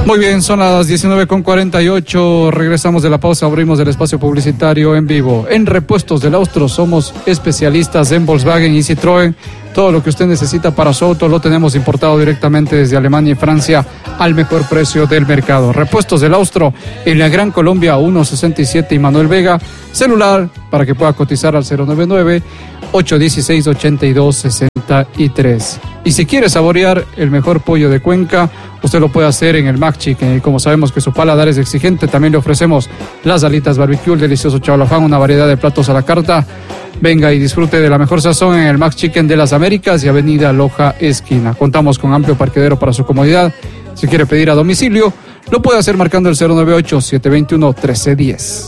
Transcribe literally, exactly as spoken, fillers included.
Muy bien, son las diecinueve con cuarenta y ocho, regresamos de la pausa, abrimos el espacio publicitario en vivo. En Repuestos del Austro somos especialistas en Volkswagen y Citroën. Todo lo que usted necesita para su auto lo tenemos importado directamente desde Alemania y Francia al mejor precio del mercado. Repuestos del Austro en la Gran Colombia ciento sesenta y siete y Manuel Vega. Celular para que pueda cotizar al cero nueve nueve, ocho uno seis, ocho dos seis tres. Y si quiere saborear el mejor pollo de Cuenca, usted lo puede hacer en el Mac Chicken. Y como sabemos que su paladar es exigente, también le ofrecemos las alitas barbecue, el delicioso chaulafán, una variedad de platos a la carta. Venga y disfrute de la mejor sazón en el Mac Chicken de las Américas y Avenida Loja Esquina. Contamos con amplio parquedero para su comodidad. Si quiere pedir a domicilio, lo puede hacer marcando el cero nueve ocho, siete dos uno, uno tres uno cero.